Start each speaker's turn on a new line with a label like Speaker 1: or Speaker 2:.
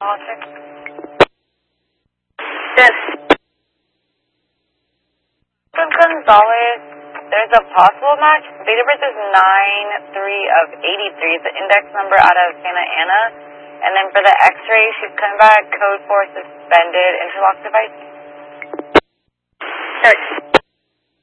Speaker 1: Officer? Yes. From Gonzalez, there's a possible match. Date of birth is 9/3 of 83. The index number out of Santa Ana. And then for the x-ray, she's coming back, code 4 suspended, interlock device. Sure.